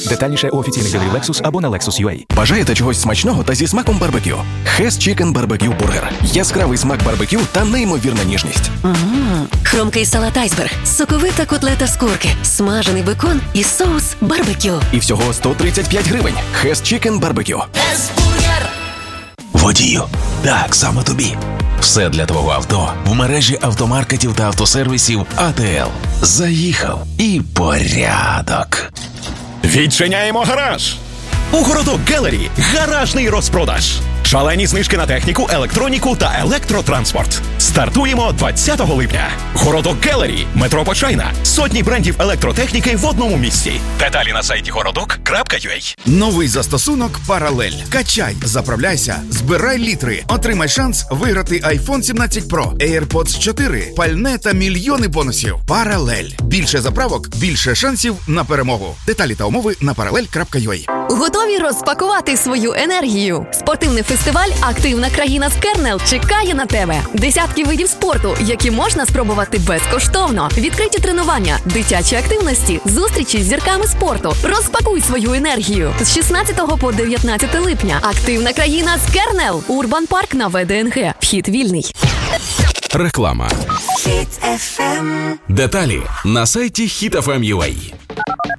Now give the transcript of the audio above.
Детальніше у офіційних дилерів Lexus або на Lexus.ua. Бажаєте чогось смачного та зі смаком барбекю? Hess Chicken Barbecue Burger. Яскравий смак барбекю та неймовірна ніжність. Хрумкий салат айсберг, соковита котлета з курки, смажений бекон і соус барбекю. І всього 135 гривень. Hess Chicken Barbecue. Водію, так, саме тобі. Все для твого авто в мережі автомаркетів та автосервісів АТЛ. Заїхав і порядок. Відчиняємо гараж! У Городок Гелері гаражний розпродаж. Шалені знижки на техніку, електроніку та електротранспорт. Стартуємо 20 липня. Городок Гелері, метро Почайна. Сотні брендів електротехніки в одному місці. Деталі на сайті городок.ua. Новий застосунок «Паралель». Качай, заправляйся, збирай літри. Отримай шанс виграти iPhone 17 Pro, AirPods 4, пальне та мільйони бонусів. «Паралель». Більше заправок, більше шансів на перемогу. Деталі та умови на parallel.ua. Готові розпакувати свою енергію? Спортивний фестиваль «Активна країна з Кернел» чекає на тебе. Десятки видів спорту, які можна спробувати безкоштовно. Відкриті тренування, дитячі активності, зустрічі з зірками спорту. Розпакуй свою енергію. З 16 по 19 липня. «Активна країна з Кернел». Урбан Парк на ВДНГ. Вхід вільний. Реклама. Деталі на сайті HitFM.ua.